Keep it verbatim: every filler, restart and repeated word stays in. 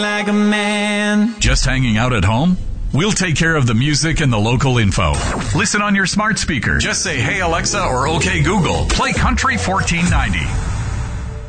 like a man. Just hanging out at home? We'll take care of the music and the local info. Listen on your smart speaker. Just say, "Hey Alexa," or "Okay Google, play Country fourteen ninety."